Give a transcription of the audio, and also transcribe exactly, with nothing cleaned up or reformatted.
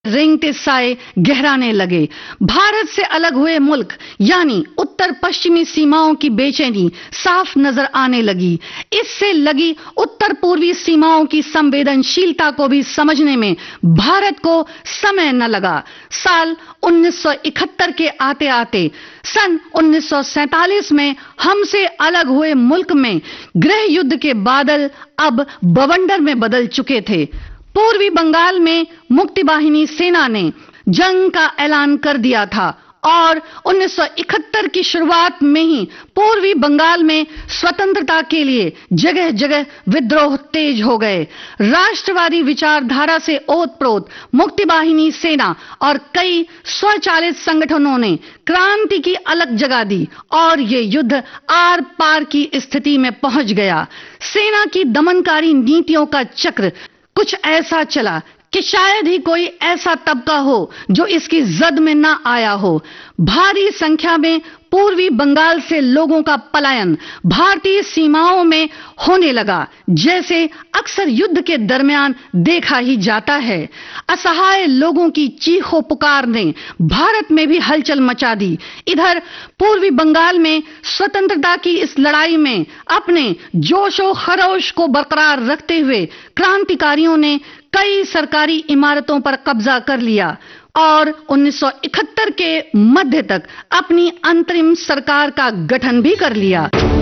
रेंगते साए गहराने लगे। भारत से अलग हुए मुल्क यानी उत्तर पश्चिमी सीमाओं की बेचैनी साफ नजर आने लगी। इससे लगी उत्तर पूर्वी सीमाओं की संवेदनशीलता को भी समझने में भारत को समय न लगा। साल उन्नीस सौ इकहत्तर के आते आते सन उन्नीस सौ सैंतालीस में हमसे अलग हुए मुल्क में गृह युद्ध के बादल अब बवंडर में बदल चुके थे। पूर्वी बंगाल में मुक्ति वाहिनी सेना ने जंग का ऐलान कर दिया था और उन्नीस सौ इकहत्तर की शुरुआत में ही पूर्वी बंगाल में स्वतंत्रता के लिए जगह जगह विद्रोह तेज हो गए। राष्ट्रवादी विचारधारा से ओतप्रोत मुक्ति वाहिनी सेना और कई स्वचालित संगठनों ने क्रांति की अलग जगा दी और ये युद्ध आर पार की स्थिति में पहुंच गया। सेना की दमनकारी नीतियों का चक्र कुछ ऐसा चला कि शायद ही कोई ऐसा तबका हो जो इसकी जद में ना आया हो। भारी संख्या में पूर्वी बंगाल से लोगों का पलायन भारतीय सीमाओं में होने लगा, जैसे अक्सर युद्ध के दरमियान देखा ही जाता है। असहाय लोगों की चीखों पुकार ने भारत में भी हलचल मचा दी। इधर पूर्वी बंगाल में स्वतंत्रता की इस लड़ाई में अपने जोशो खरोश को बरकरार रखते हुए क्रांतिकारियों ने कई सरकारी इमारतों पर कब्जा कर लिया और उन्नीस सौ इकहत्तर के मध्य तक अपनी अंतरिम सरकार का गठन भी कर लिया।